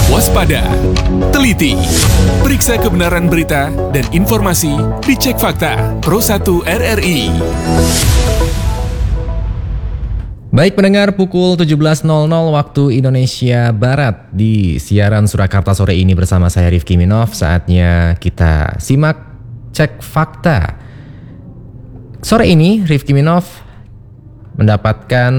Waspada, teliti, periksa kebenaran berita dan informasi dicek fakta Pro 1 RRI. Baik pendengar, pukul 17.00 waktu Indonesia Barat di siaran Surakarta sore ini bersama saya Rifki Minov. Saatnya kita simak cek fakta. Sore ini Rifki Minov mendapatkan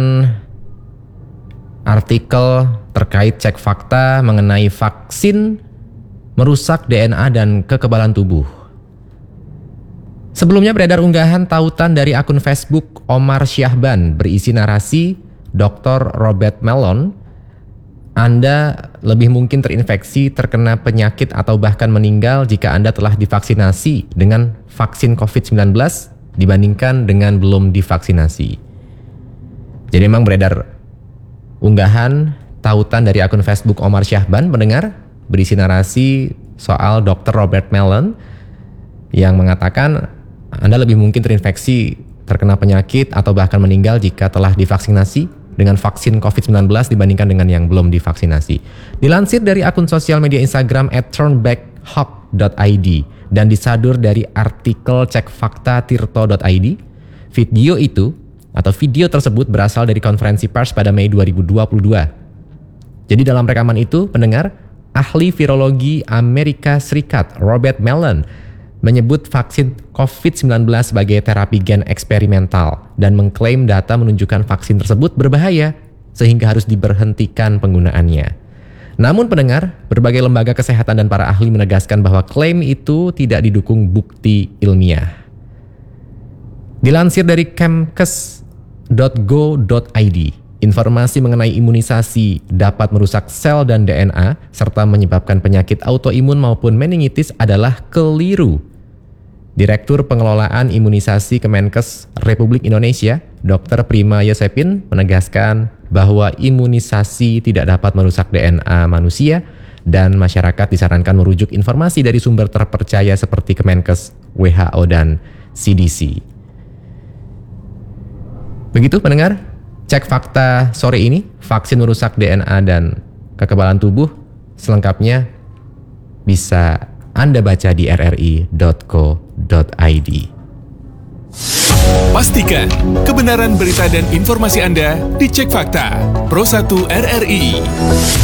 artikel terkait cek fakta mengenai vaksin merusak DNA dan kekebalan tubuh. Sebelumnya beredar unggahan tautan dari akun Facebook Omar Syahban berisi narasi Dr. Robert Malone, Anda lebih mungkin terinfeksi, terkena penyakit atau bahkan meninggal jika Anda telah divaksinasi dengan vaksin COVID-19 dibandingkan dengan belum divaksinasi. Jadi memang beredar unggahan tautan dari akun Facebook Omar Syahban pendengar berisi narasi soal Dr. Robert Malone yang mengatakan Anda lebih mungkin terinfeksi, terkena penyakit atau bahkan meninggal jika telah divaksinasi dengan vaksin COVID-19 dibandingkan dengan yang belum divaksinasi. Dilansir dari akun sosial media Instagram @turnbackhawk.id dan disadur dari artikel cekfakta.tirto.id, video tersebut berasal dari konferensi pers pada Mei 2022. Jadi dalam rekaman itu, pendengar, ahli virologi Amerika Serikat Robert Malone menyebut vaksin COVID-19 sebagai terapi gen eksperimental dan mengklaim data menunjukkan vaksin tersebut berbahaya sehingga harus diberhentikan penggunaannya. Namun pendengar, berbagai lembaga kesehatan dan para ahli menegaskan bahwa klaim itu tidak didukung bukti ilmiah. Dilansir dari kemkes.go.id, informasi mengenai imunisasi dapat merusak sel dan DNA serta menyebabkan penyakit autoimun maupun meningitis adalah keliru. Direktur Pengelolaan Imunisasi Kemenkes Republik Indonesia, Dr. Prima Yosepin, menegaskan bahwa imunisasi tidak dapat merusak DNA manusia dan masyarakat disarankan merujuk informasi dari sumber terpercaya seperti Kemenkes, WHO, dan CDC. Begitu pendengar, cek fakta sore ini, vaksin merusak DNA dan kekebalan tubuh. Selengkapnya bisa Anda baca di rri.co.id. Pastikan kebenaran berita dan informasi Anda dicek fakta Pro 1 RRI.